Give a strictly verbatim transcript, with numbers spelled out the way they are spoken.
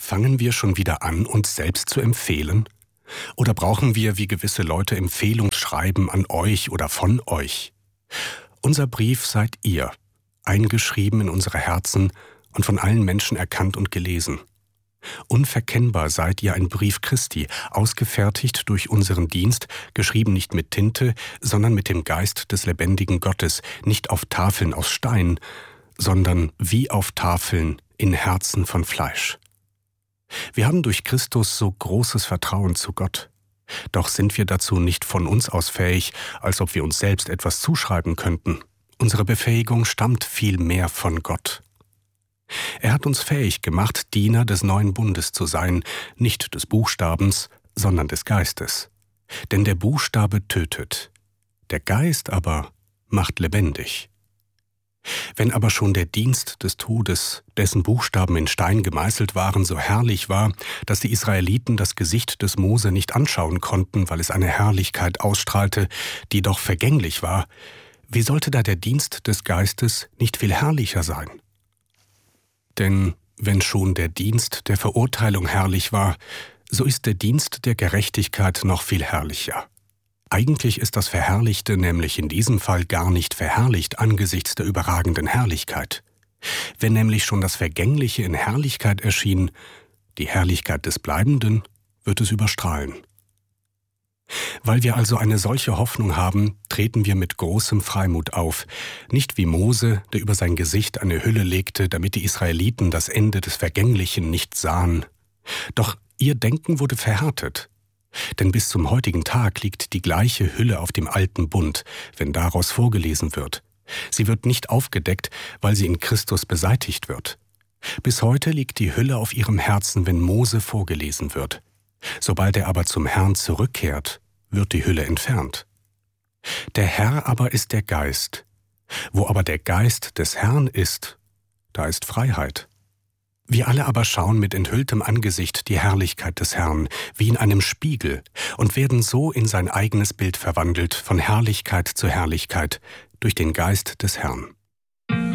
Fangen wir schon wieder an, uns selbst zu empfehlen? Oder brauchen wir, wie gewisse Leute, Empfehlungsschreiben an euch oder von euch? Unser Brief seid ihr, eingeschrieben in unsere Herzen und von allen Menschen erkannt und gelesen. Unverkennbar seid ihr ein Brief Christi, ausgefertigt durch unseren Dienst, geschrieben nicht mit Tinte, sondern mit dem Geist des lebendigen Gottes, nicht auf Tafeln aus Stein, sondern wie auf Tafeln in Herzen von Fleisch. Wir haben durch Christus so großes Vertrauen zu Gott. Doch sind wir dazu nicht von uns aus fähig, als ob wir uns selbst etwas zuschreiben könnten. Unsere Befähigung stammt vielmehr von Gott. Er hat uns fähig gemacht, Diener des neuen Bundes zu sein, nicht des Buchstabens, sondern des Geistes. Denn der Buchstabe tötet, der Geist aber macht lebendig. Wenn aber schon der Dienst des Todes, dessen Buchstaben in Stein gemeißelt waren, so herrlich war, dass die Israeliten das Gesicht des Mose nicht anschauen konnten, weil es eine Herrlichkeit ausstrahlte, die doch vergänglich war, wie sollte da der Dienst des Geistes nicht viel herrlicher sein? Denn wenn schon der Dienst der Verurteilung herrlich war, so ist der Dienst der Gerechtigkeit noch viel herrlicher. Eigentlich ist das Verherrlichte nämlich in diesem Fall gar nicht verherrlicht angesichts der überragenden Herrlichkeit. Wenn nämlich schon das Vergängliche in Herrlichkeit erschien, die Herrlichkeit des Bleibenden wird es überstrahlen. Weil wir also eine solche Hoffnung haben, treten wir mit großem Freimut auf, nicht wie Mose, der über sein Gesicht eine Hülle legte, damit die Israeliten das Ende des Vergänglichen nicht sahen. Doch ihr Denken wurde verhärtet. Denn bis zum heutigen Tag liegt die gleiche Hülle auf dem alten Bund, wenn daraus vorgelesen wird. Sie wird nicht aufgedeckt, weil sie in Christus beseitigt wird. Bis heute liegt die Hülle auf ihrem Herzen, wenn Mose vorgelesen wird. Sobald er aber zum Herrn zurückkehrt, wird die Hülle entfernt. Der Herr aber ist der Geist. Wo aber der Geist des Herrn ist, da ist Freiheit. Wir alle aber schauen mit enthülltem Angesicht die Herrlichkeit des Herrn, wie in einem Spiegel, und werden so in sein eigenes Bild verwandelt, von Herrlichkeit zu Herrlichkeit, durch den Geist des Herrn.